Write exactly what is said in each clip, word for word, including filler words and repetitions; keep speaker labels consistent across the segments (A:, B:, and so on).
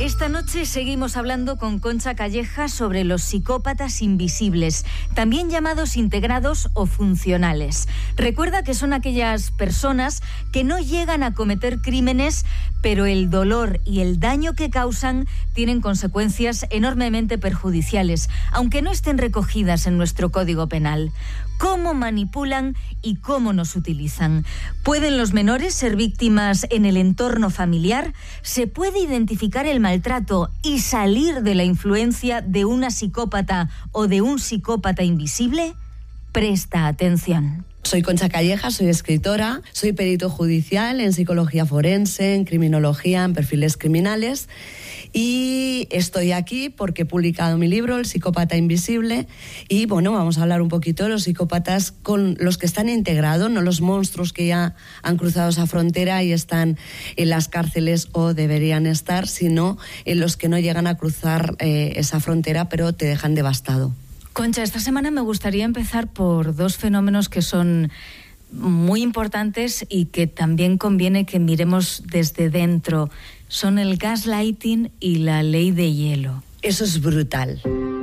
A: Esta noche seguimos hablando con Concha Calleja sobre los psicópatas invisibles, también llamados integrados o funcionales. Recuerda que son aquellas personas que no llegan a cometer crímenes, pero el dolor y el daño que causan tienen consecuencias enormemente perjudiciales, aunque no estén recogidas en nuestro Código Penal. ¿Cómo manipulan y cómo nos utilizan? ¿Pueden los menores ser víctimas en el entorno familiar? ¿Se puede identificar el maltrato y salir de la influencia de una psicópata o de un psicópata invisible? Presta atención.
B: Soy Concha Calleja, soy escritora, soy perito judicial en psicología forense, en criminología, en perfiles criminales, y estoy aquí porque he publicado mi libro, El psicópata invisible, y bueno, vamos a hablar un poquito de los psicópatas con los que están integrados, no los monstruos que ya han cruzado esa frontera y están en las cárceles o deberían estar, sino en los que no llegan a cruzar eh, esa frontera pero te dejan devastado.
A: Concha, esta semana me gustaría empezar por dos fenómenos que son muy importantes y que también conviene que miremos desde dentro. Son el gaslighting y la ley de hielo.
B: Eso es brutal.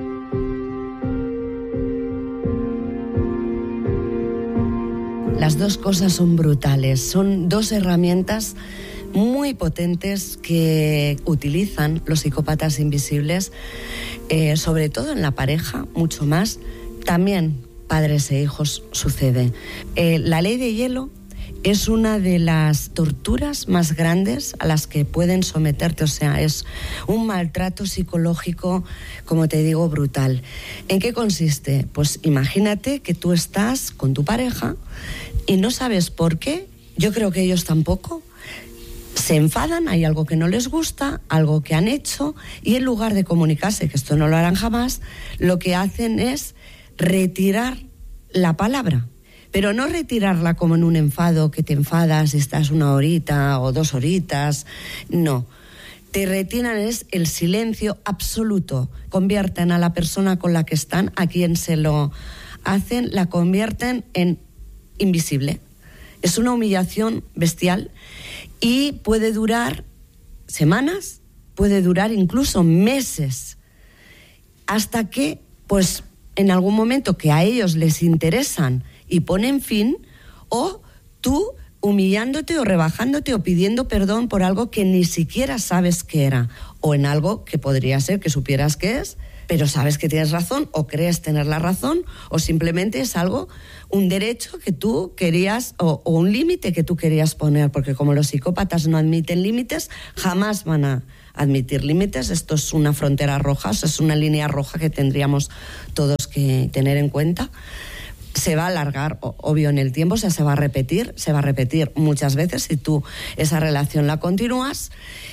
B: Las dos cosas son brutales. Son dos herramientas muy potentes que utilizan los psicópatas invisibles, eh, sobre todo en la pareja, mucho más. También padres e hijos sucede. Eh, la ley de hielo es una de las torturas más grandes a las que pueden someterte, o sea, es un maltrato psicológico, como te digo, brutal. ¿En qué consiste? Pues imagínate que tú estás con tu pareja y no sabes por qué, yo creo que ellos tampoco, se enfadan, hay algo que no les gusta, algo que han hecho, y en lugar de comunicarse, que esto no lo harán jamás, lo que hacen es retirar la palabra. Pero no retirarla como en un enfado, que te enfadas, estás una horita o dos horitas, no. Te retiran es el silencio absoluto. Convierten a la persona con la que están, a quien se lo hacen, la convierten en invisible. Es una humillación bestial y puede durar semanas, puede durar incluso meses, hasta que, pues, en algún momento que a ellos les interesan y ponen fin, o tú humillándote o rebajándote o pidiendo perdón por algo que ni siquiera sabes qué era, o en algo que podría ser que supieras qué es, pero sabes que tienes razón o crees tener la razón, o simplemente es algo, un derecho que tú querías o, o un límite que tú querías poner, porque como los psicópatas no admiten límites, jamás van a admitir límites. Esto es una frontera roja, o sea, es una línea roja que tendríamos todos que tener en cuenta. Se va a alargar, obvio, en el tiempo, o sea, se va a repetir, se va a repetir muchas veces si tú esa relación la continúas,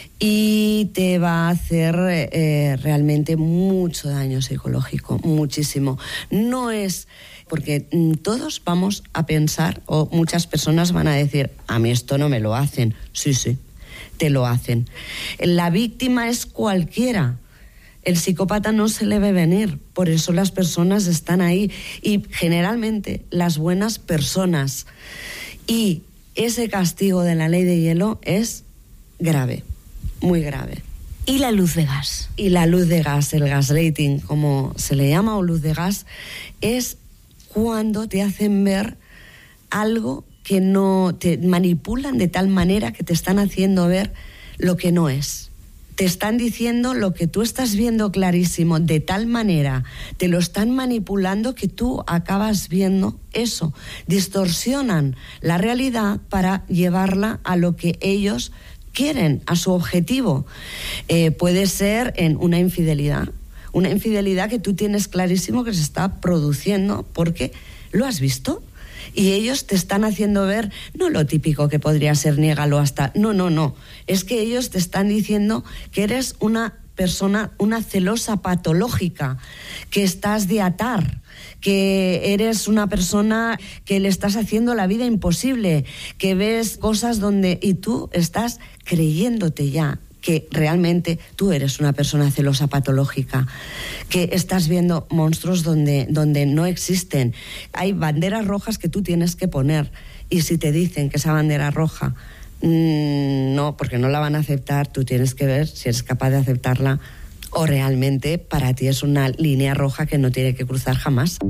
B: y te va a hacer eh, realmente mucho daño psicológico, muchísimo. No es porque todos vamos a pensar, o muchas personas van a decir, a mí esto no me lo hacen. Sí, sí, te lo hacen. La víctima es cualquiera. El psicópata no se le ve venir, por eso las personas están ahí, y generalmente las buenas personas. Y ese castigo de la ley de hielo es grave, muy grave.
A: ¿Y la luz de gas?
B: Y la luz de gas, el gaslighting, como se le llama, o luz de gas, es cuando te hacen ver algo que no, te manipulan de tal manera que te están haciendo ver lo que no es. Te están diciendo lo que tú estás viendo clarísimo, de tal manera, te lo están manipulando que tú acabas viendo eso. Distorsionan la realidad para llevarla a lo que ellos quieren, a su objetivo. Eh, puede ser en una infidelidad, una infidelidad que tú tienes clarísimo que se está produciendo porque lo has visto. Y ellos te están haciendo ver, no lo típico que podría ser niégalo hasta... No, no, no. Es que ellos te están diciendo que eres una persona, una celosa patológica, que estás de atar, que eres una persona que le estás haciendo la vida imposible, que ves cosas donde... Y tú estás creyéndote ya que realmente tú eres una persona celosa patológica, que estás viendo monstruos donde, donde no existen. Hay banderas rojas que tú tienes que poner, y si te dicen que esa bandera roja Mm, no, porque no la van a aceptar. Tú tienes que ver si eres capaz de aceptarla o realmente para ti es una línea roja que no tiene que cruzar jamás.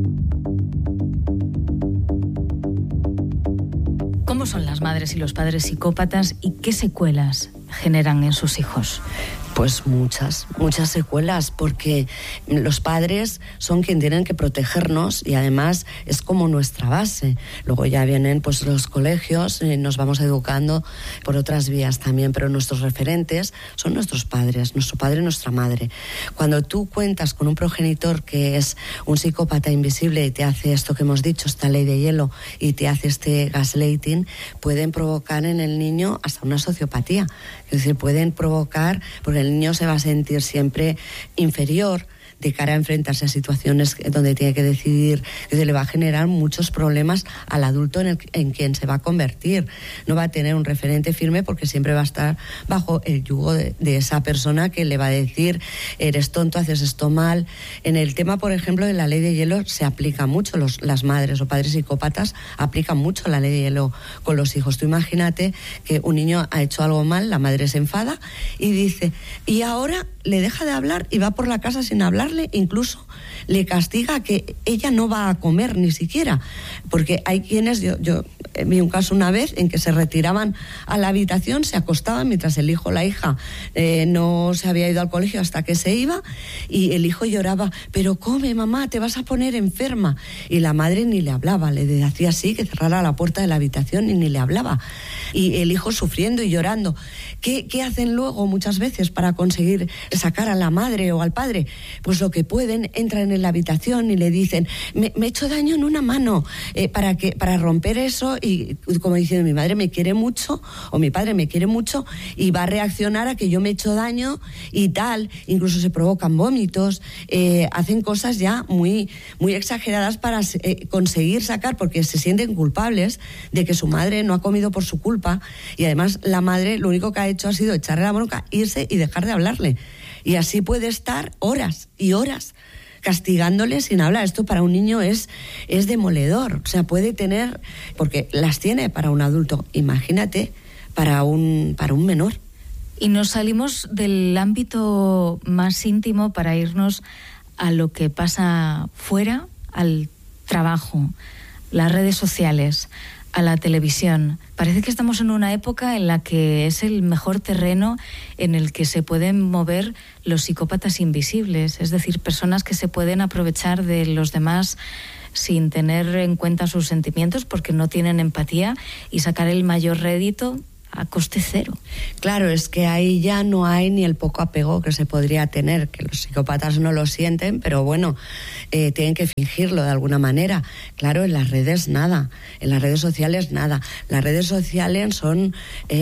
A: ¿Cómo son las madres y los padres psicópatas y qué secuelas generan en sus hijos?
B: Pues muchas, muchas secuelas, porque los padres son quienes tienen que protegernos y además es como nuestra base. Luego ya vienen pues los colegios, y nos vamos educando por otras vías también, pero nuestros referentes son nuestros padres, nuestro padre y nuestra madre. Cuando tú cuentas con un progenitor que es un psicópata invisible y te hace esto que hemos dicho, esta ley de hielo, y te hace este gaslighting, pueden provocar en el niño hasta una sociopatía. Es decir, pueden provocar, porque el niño se va a sentir siempre inferior de cara a enfrentarse a situaciones donde tiene que decidir, que le va a generar muchos problemas al adulto en, el, en quien se va a convertir. No va a tener un referente firme porque siempre va a estar bajo el yugo de, de esa persona que le va a decir, eres tonto, haces esto mal. En el tema, por ejemplo, de la ley de hielo se aplica mucho, los, las madres o padres psicópatas aplican mucho la ley de hielo con los hijos. Tú imagínate que un niño ha hecho algo mal, la madre se enfada y dice, y ahora le deja de hablar y va por la casa sin hablarle, incluso le castiga que ella no va a comer ni siquiera, porque hay quienes, yo, yo vi un caso una vez en que se retiraban a la habitación, se acostaban mientras el hijo o la hija eh, no se había ido al colegio hasta que se iba, y el hijo lloraba, pero come mamá, te vas a poner enferma, y la madre ni le hablaba, le decía así, que cerrara la puerta de la habitación y ni le hablaba, y el hijo sufriendo y llorando. ¿Qué, qué hacen luego muchas veces para conseguir sacar a la madre o al padre? Pues lo que pueden, entran en la habitación y le dicen, me, me he hecho daño en una mano, eh, para, que, para romper eso, y como diciendo, mi madre me quiere mucho o mi padre me quiere mucho y va a reaccionar a que yo me he hecho daño y tal. Incluso se provocan vómitos, eh, hacen cosas ya muy, muy exageradas para eh, conseguir sacar, porque se sienten culpables de que su madre no ha comido por su culpa, y además la madre lo único que ha hecho ha sido echarle la bronca, irse y dejar de hablarle. Y así puede estar horas y horas castigándole sin hablar. Esto para un niño es, es demoledor. O sea, puede tener, porque las tiene para un adulto, imagínate para un, para un menor.
A: Y nos salimos del ámbito más íntimo para irnos a lo que pasa fuera, al trabajo, las redes sociales, a la televisión. Parece que estamos en una época en la que es el mejor terreno en el que se pueden mover los psicópatas invisibles, es decir, personas que se pueden aprovechar de los demás sin tener en cuenta sus sentimientos porque no tienen empatía y sacar el mayor rédito a coste cero.
B: Claro, es que ahí ya no hay ni el poco apego que se podría tener, que los psicópatas no lo sienten, pero bueno, eh, tienen que fingirlo de alguna manera. Claro, en las redes nada, en las redes sociales nada. Las redes sociales son eh,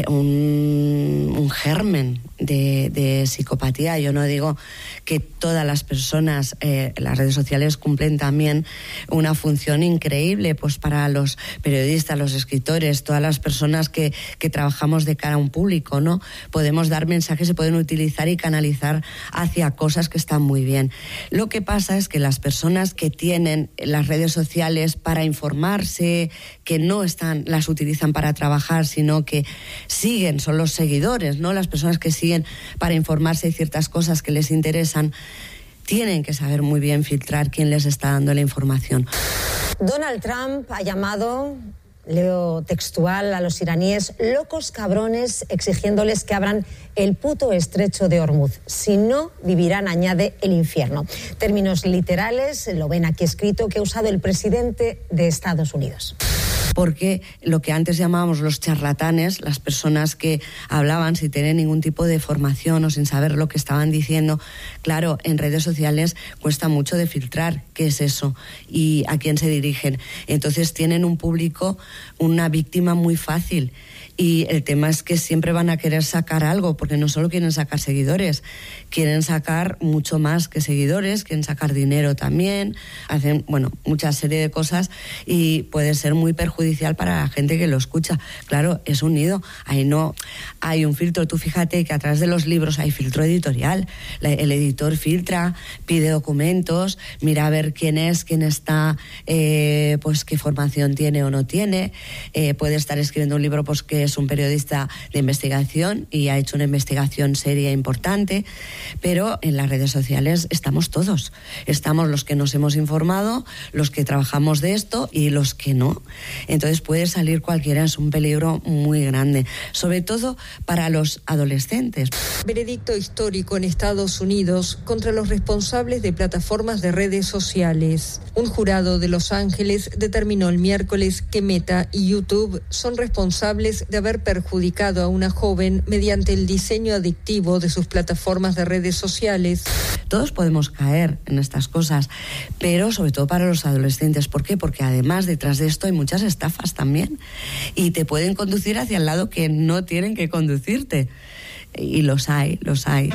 B: un, un germen de, de psicopatía. Yo no digo que todas las personas, eh, las redes sociales cumplen también una función increíble, pues para los periodistas, los escritores, todas las personas que, que trabajan de cara a un público, ¿no? Podemos dar mensajes, se pueden utilizar y canalizar hacia cosas que están muy bien. Lo que pasa es que las personas que tienen las redes sociales para informarse, que no están, las utilizan para trabajar, sino que siguen, son los seguidores, ¿no? Las personas que siguen para informarse de ciertas cosas que les interesan, tienen que saber muy bien filtrar quién les está dando la información.
C: Donald Trump ha llamado, leo textual, a los iraníes locos cabrones, exigiéndoles que abran el puto estrecho de Hormuz. Si no, vivirán, añade, el infierno. Términos literales, lo ven aquí escrito, que ha usado el presidente de Estados Unidos.
B: Porque lo que antes llamábamos los charlatanes, las personas que hablaban sin tener ningún tipo de formación o sin saber lo que estaban diciendo, claro, en redes sociales cuesta mucho de filtrar qué es eso y a quién se dirigen. Entonces tienen un público, una víctima muy fácil. Y el tema es que siempre van a querer sacar algo, porque no solo quieren sacar seguidores, quieren sacar mucho más que seguidores, quieren sacar dinero también, hacen, bueno, mucha serie de cosas y puede ser muy perjudicial para la gente que lo escucha. Claro, es un nido, ahí no hay un filtro. Tú fíjate que a través de los libros hay filtro editorial, el editor filtra, pide documentos, mira a ver quién es, quién está, eh, pues qué formación tiene o no tiene, eh, puede estar escribiendo un libro pues que es un periodista de investigación y ha hecho una investigación seria e importante, pero en las redes sociales estamos todos. Estamos los que nos hemos informado, los que trabajamos de esto y los que no. Entonces puede salir cualquiera, es un peligro muy grande, sobre todo para los adolescentes.
D: Veredicto histórico en Estados Unidos contra los responsables de plataformas de redes sociales. Un jurado de Los Ángeles determinó el miércoles que Meta y YouTube son responsables de haber perjudicado a una joven mediante el diseño adictivo de sus plataformas de redes sociales.
B: Todos podemos caer en estas cosas, pero sobre todo para los adolescentes. ¿Por qué? Porque además detrás de esto hay muchas estafas también y te pueden conducir hacia el lado que no tienen que conducirte. Y los hay, los hay.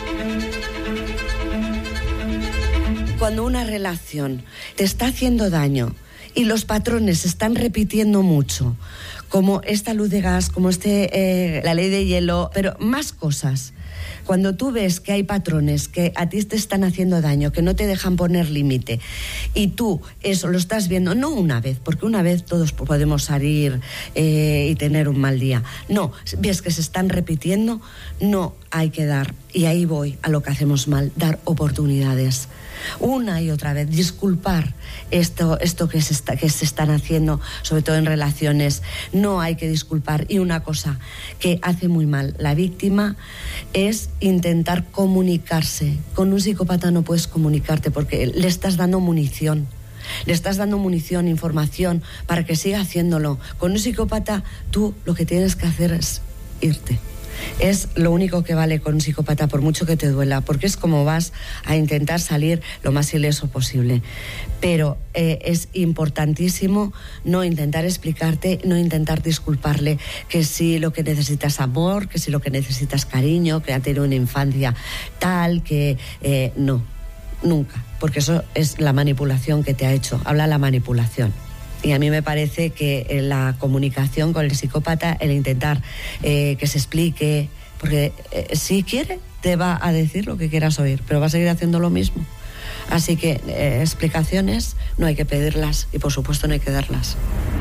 B: Cuando una relación te está haciendo daño y los patrones se están repitiendo mucho, como esta luz de gas, como este, eh, la ley de hielo, pero más cosas. Cuando tú ves que hay patrones que a ti te están haciendo daño, que no te dejan poner límite, y tú eso lo estás viendo, no una vez, porque una vez todos podemos salir eh, y tener un mal día. No, ves que se están repitiendo, no hay que dar, y ahí voy a lo que hacemos mal, dar oportunidades. Una y otra vez, disculpar esto, esto que, se está, que se están haciendo, sobre todo en relaciones, no hay que disculpar. Y una cosa que hace muy mal la víctima es intentar comunicarse. Con un psicópata no puedes comunicarte porque le estás dando munición. Le estás dando munición, información para que siga haciéndolo. Con un psicópata tú lo que tienes que hacer es irte. Es lo único que vale con un psicópata, por mucho que te duela, porque es como vas a intentar salir lo más ileso posible. Pero eh, es importantísimo no intentar explicarte, no intentar disculparle que si lo que necesitas es amor, que si lo que necesitas es cariño, que ha tenido una infancia tal, que eh, no, nunca, porque eso es la manipulación que te ha hecho, habla la manipulación. Y a mí me parece que la comunicación con el psicópata, el intentar eh, que se explique, porque eh, si quiere te va a decir lo que quieras oír, pero va a seguir haciendo lo mismo. Así que eh, explicaciones no hay que pedirlas y por supuesto no hay que darlas.